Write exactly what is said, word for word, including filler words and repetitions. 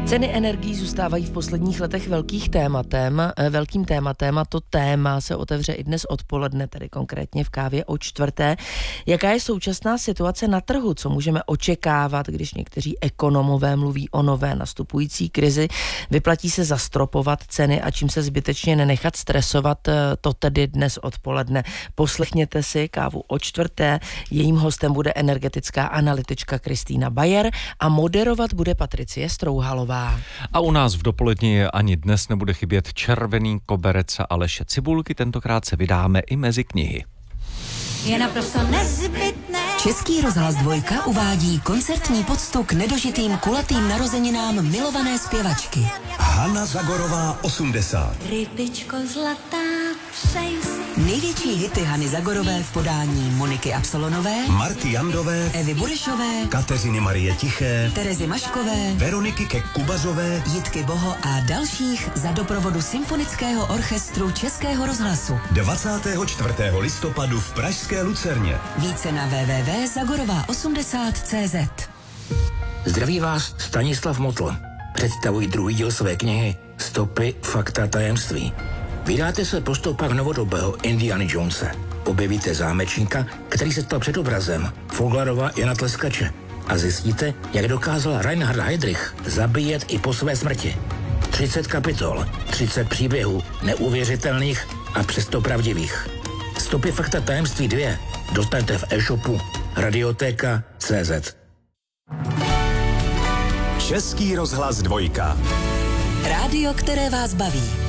Ceny energií zůstávají v posledních letech velkých tématem, velkým tématem a to téma se otevře i dnes odpoledne, tedy konkrétně v kávě o čtvrté. Jaká je současná situace na trhu? Co můžeme očekávat, když někteří ekonomové mluví o nové nastupující krizi? Vyplatí se zastropovat ceny a čím se zbytečně nenechat stresovat? To tedy dnes odpoledne. Poslechněte si kávu o čtvrté. Jejím hostem bude energetická analytička Kristýna Bayer a moderovat bude Patricie Strouhalová. A u nás v dopolední ani dnes nebude chybět červený koberec Aleše Cibulky, tentokrát se vydáme i mezi knihy. Je naprosto nezbytné. Český rozhlas Dvojka uvádí koncertní poctu k nedožitým kulatým narozeninám milované zpěvačky. Hana Zagorová osmdesát. Rybičko zlatá, přeju si. Největší hity Hany Zagorové v podání Moniky Absolonové, Marty Jandové, Evy Burešové, Kateřiny Marie Tiché, Terezy Maškové, Veroniky Kek-Kubazové, Jitky Boho a dalších za doprovodu Symfonického orchestru Českého rozhlasu. dvacátého čtvrtého listopadu v pražské Lucerně. Více na w w w tečka zagorová osmdesát tečka cé zet. Zdraví vás Stanislav Motl. Představují druhý díl své knihy Stopy, fakta, tajemství. Vydáte se po stopách novodobého Indiana Jonese. Objevíte zámečníka, který se stal předobrazem Foglarova Jana Tleskače a zjistíte, jak dokázal Reinhard Heydrich zabíjet i po své smrti. třicet kapitol, třicet příběhů, neuvěřitelných a přesto pravdivých. Stopy, fakta, tajemství dvě dostanete v e-shopu radiotéka tečka cé zet. Český rozhlas Dvojka. Rádio, které vás baví.